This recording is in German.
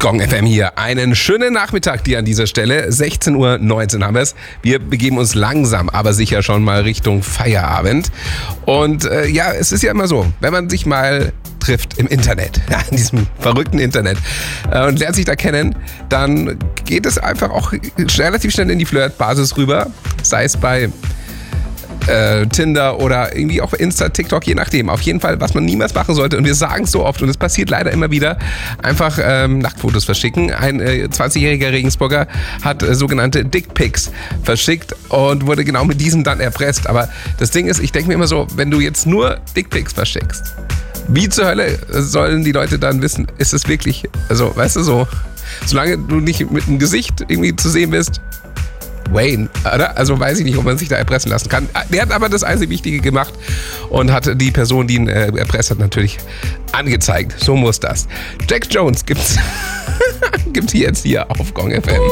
Gong FM hier. Einen schönen Nachmittag dir an dieser Stelle. 16:19 Uhr haben wir es. Wir begeben uns langsam, aber sicher schon mal Richtung Feierabend. Und es ist ja immer so, wenn man sich mal trifft im Internet, in diesem verrückten Internet, und lernt sich da kennen, dann geht es einfach auch relativ schnell in die Flirt-Basis rüber. Sei es bei Tinder oder irgendwie auch Insta, TikTok, je nachdem. Auf jeden Fall, was man niemals machen sollte. Und wir sagen es so oft und es passiert leider immer wieder, einfach Nacktfotos verschicken. Ein 20-jähriger Regensburger hat sogenannte Dickpics verschickt und wurde genau mit diesem dann erpresst. Aber das Ding ist, ich denke mir immer so, wenn du jetzt nur Dickpics verschickst, wie zur Hölle sollen die Leute dann wissen, ist es wirklich, also weißt du so, solange du nicht mit dem Gesicht irgendwie zu sehen bist, Wayne, oder? Also weiß ich nicht, ob man sich da erpressen lassen kann. Der hat aber das einzig Wichtige gemacht und hat die Person, die ihn erpresst hat, natürlich angezeigt. So muss das. Jack Jones gibt's jetzt hier auf Gong FM.